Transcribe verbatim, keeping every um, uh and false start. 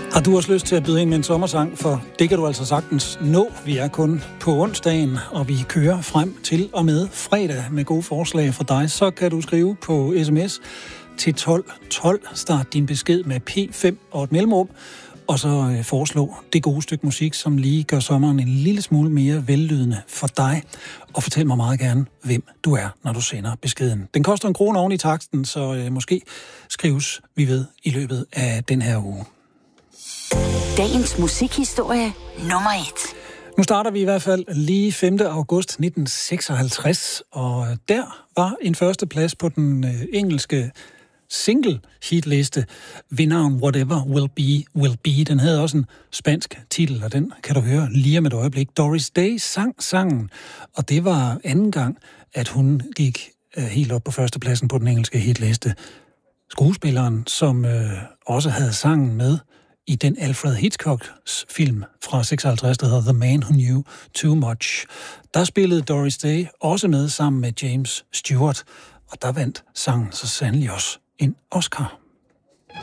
Har du også lyst til at byde ind med en sommersang, for det kan du altså sagtens nå. Vi er kun på onsdagen, og vi kører frem til og med fredag med gode forslag fra dig. Så kan du skrive på sms til tolv tolv. Start din besked med P fem og et mellemrum, og så foreslå det gode stykke musik, som lige gør sommeren en lille smule mere vellydende for dig. Og fortæl mig meget gerne, hvem du er, når du sender beskeden. Den koster en krone oven i taksten, så øh, måske skrives vi ved i løbet af den her uge. Dagens musikhistorie nummer et. Nu starter vi i hvert fald lige femte august nitten seksoghalvtreds, og der var en første plads på den øh, engelske single hitliste ved navn Whatever Will Be, Will Be. Den havde også en spansk titel, og den kan du høre lige om et øjeblik. Doris Day sang sangen, og det var anden gang, at hun gik øh, helt op på førstepladsen på den engelske hitliste. Skuespilleren, som øh, også havde sangen med i den Alfred Hitchcocks film fra seksoghalvtreds, der hedder The Man Who Knew Too Much. Der spillede Doris Day også med sammen med James Stewart, og der vandt sangen så sandelig også en Oscar.